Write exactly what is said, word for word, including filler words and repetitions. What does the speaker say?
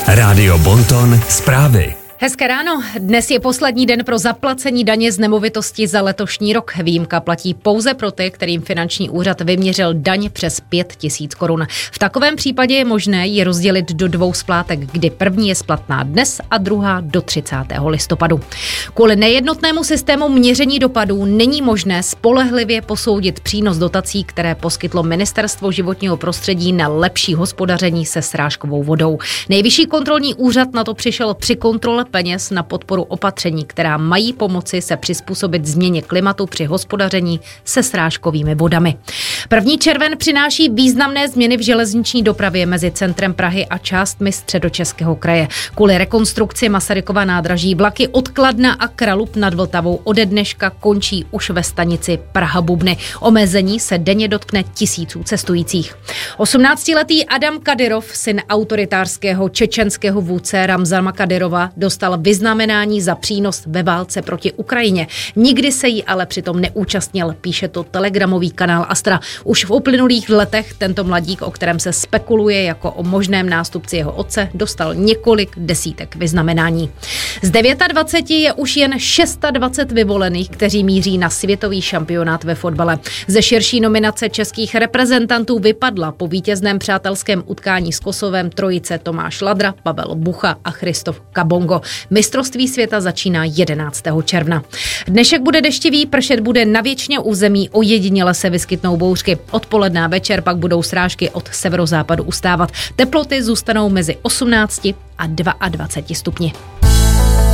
Rádio Bonton zprávy. Hezké ráno. Dnes je poslední den pro zaplacení daně z nemovitosti za letošní rok. Výjimka platí pouze pro ty, kterým finanční úřad vyměřil daň přes pět tisíc korun. V takovém případě je možné ji rozdělit do dvou splátek, kdy první je splatná dnes a druhá do třicátého listopadu. Kvůli nejednotnému systému měření dopadů není možné spolehlivě posoudit přínos dotací, které poskytlo Ministerstvo životního prostředí na lepší hospodaření se srážkovou vodou. Nejvyšší kontrolní úřad na to přišel při kontrole peněz na podporu opatření, která mají pomoci se přizpůsobit změně klimatu při hospodaření se srážkovými vodami. První červen přináší významné změny v železniční dopravě mezi centrem Prahy a částmi Středočeského kraje. Kvůli rekonstrukci Masarykova nádraží vlaky od Kladna a Kralupy nad Vltavou ode dneška končí už ve stanici Praha-Bubny. Omezení se denně dotkne tisíců cestujících. osmnáctiletý Adam Kadyrov, syn autoritářského čečenského vůdce Ramzana Kadyrova, dostal vyznamenání za přínos ve válce proti Ukrajině. Nikdy se jí ale přitom neúčastnil, píše to telegramový kanál Astra. Už v uplynulých letech tento mladík, o kterém se spekuluje jako o možném nástupci jeho otce, dostal několik desítek vyznamenání. Z dvaceti devíti je už jen dvacet šest vyvolených, kteří míří na světový šampionát ve fotbale. Ze širší nominace českých reprezentantů vypadla po vítězném přátelském utkání s Kosovem trojice Tomáš Ladra, Pavel Bucha a Christoph Kabongo. Mistrovství světa začíná jedenáctého června. Dnešek bude deštivý, pršet bude na většině území, ojediněle se vyskytnou bouřky. Odpoledne a večer pak budou srážky od severozápadu ustávat. Teploty zůstanou mezi osmnácti a dvaceti dvěma stupni.